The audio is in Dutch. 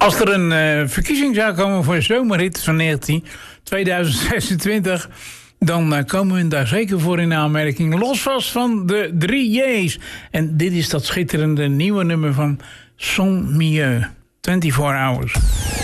Als er een verkiezing zou komen voor de zomerhit van 2026... dan komen we daar zeker voor in aanmerking. Los vast van de 3 J's. En dit is dat schitterende nieuwe nummer van Son Mieux. 24 Hours.